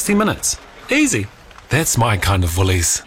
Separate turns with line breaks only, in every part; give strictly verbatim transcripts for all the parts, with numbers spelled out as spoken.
sixty minutes. Easy. That's my kind of Woolies.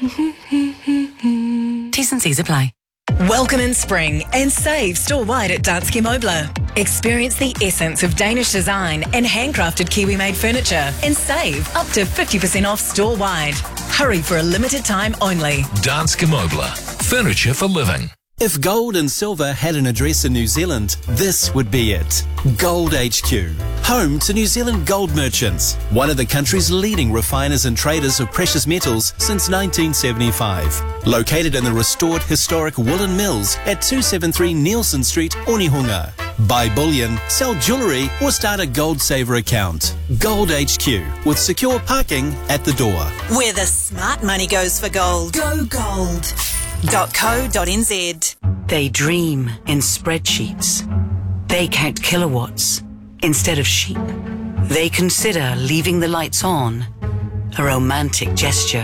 T's and C's apply.
Welcome in spring and save store-wide at Danske Møbler. Experience the essence of Danish design and handcrafted Kiwi-made furniture and save up to fifty percent off store-wide. Hurry for a limited time only.
Danske Møbler. Furniture for living.
If gold and silver had an address in New Zealand, this would be it. Gold H Q, home to New Zealand Gold Merchants, one of the country's leading refiners and traders of precious metals since nineteen seventy-five. Located in the restored historic Woolen Mills at two seventy-three Nielsen Street, Onehunga. Buy bullion, sell jewellery or start a Gold Saver account. Gold H Q, with secure parking at the door.
Where the smart money goes for gold. Go gold. .co.nz.
They dream in spreadsheets. They count kilowatts instead of sheep. They consider leaving the lights on a romantic gesture.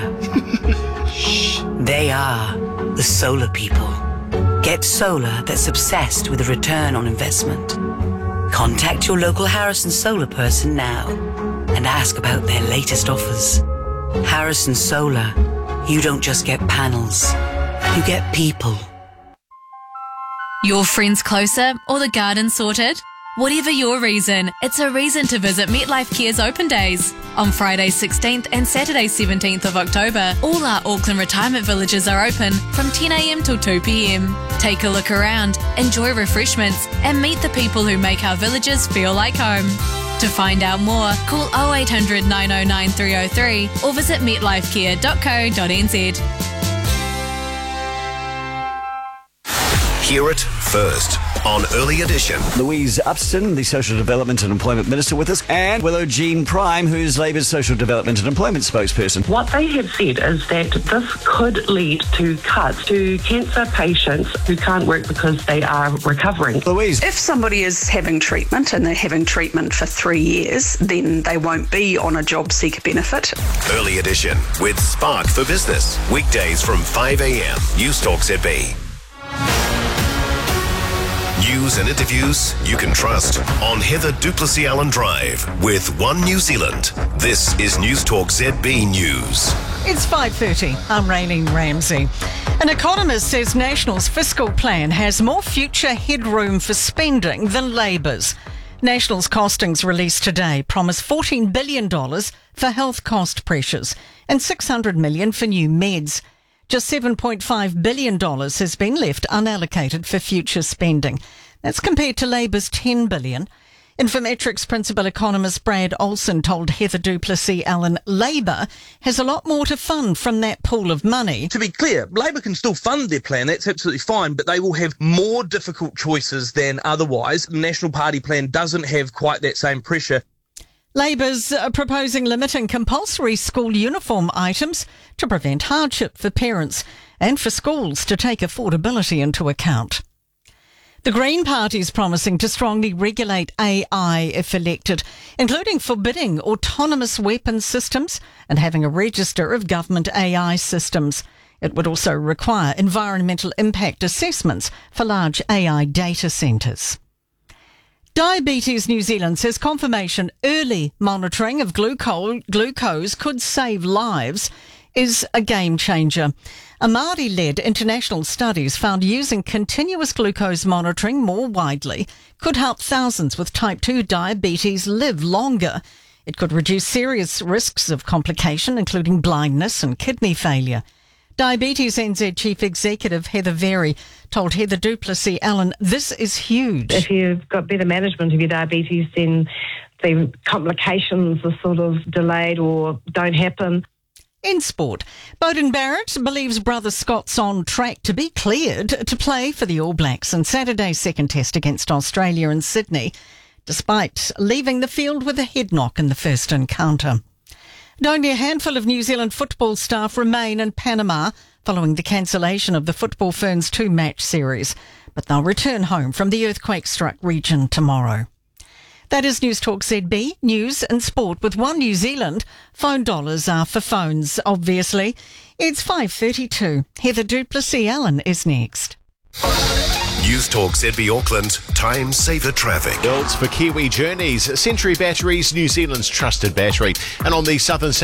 They are the solar people. Get solar that's obsessed with a return on investment. Contact your local Harrison Solar person now and ask about their latest offers. Harrison Solar, you don't just get panels. You get people.
Your friends closer or the garden sorted? Whatever your reason, it's a reason to visit MetLife Care's Open Days. On Friday sixteenth and Saturday seventeenth of October, all our Auckland retirement villages are open from ten a m till two p m. Take a look around, enjoy refreshments, and meet the people who make our villages feel like home. To find out more, call oh eight hundred, nine oh nine, three oh three or visit metlifecare dot co dot n z.
Hear it first on Early Edition.
Louise Upston, the Social Development and Employment Minister, with us, and Willow Jean Prime, who's Labour's Social Development and Employment spokesperson.
What they have said is that this could lead to cuts to cancer patients who can't work because they are recovering.
Louise.
If somebody is having treatment and they're having treatment for three years, then they won't be on a job seeker benefit.
Early Edition with Spark for Business. Weekdays from five a m. News Talk Z B. News and interviews you can trust on Heather Duplessis Allen Drive with One New Zealand. This is News Talk Z B News.
It's five thirty. I'm Raylene Ramsey. An economist says National's fiscal plan has more future headroom for spending than Labour's. National's costings released today promise fourteen billion dollars for health cost pressures and six hundred million dollars for new meds. Just seven point five billion dollars has been left unallocated for future spending. That's compared to Labour's ten billion dollars. Infometrics principal economist Brad Olsen told Heather Duplessis Allen Labour has a lot more to fund from that pool of money.
To be clear, Labour can still fund their plan, that's absolutely fine, but they will have more difficult choices than otherwise. The National Party plan doesn't have quite that same pressure.
Labour's uh, proposing limiting compulsory school uniform items to prevent hardship for parents and for schools to take affordability into account. The Green Party is promising to strongly regulate A I if elected, including forbidding autonomous weapons systems and having a register of government A I systems. It would also require environmental impact assessments for large A I data centres. Diabetes New Zealand says confirmation early monitoring of glucose, glucose could save lives is a game changer. A Māori-led international studies found using continuous glucose monitoring more widely could help thousands with type two diabetes live longer. It could reduce serious risks of complication, including blindness and kidney failure. Diabetes N Z Chief Executive Heather Very told Heather Duplessis Allen, this is huge.
If you've got better management of your diabetes, then the complications are sort of delayed or don't happen.
In sport, Beauden Barrett believes brother Scott's on track to be cleared to play for the All Blacks in Saturday's second test against Australia in Sydney, despite leaving the field with a head knock in the first encounter. And only a handful of New Zealand football staff remain in Panama following the cancellation of the Football Ferns two-match series, but they'll return home from the earthquake-struck region tomorrow. That is News Talk Z B, news and sport with One New Zealand. Phone dollars are for phones, obviously. It's five thirty-two. Heather Duplessis Allen is next.
News Talk Z B Auckland, time saver traffic.
Builds for Kiwi journeys. Century Batteries, New Zealand's trusted battery. And on the southern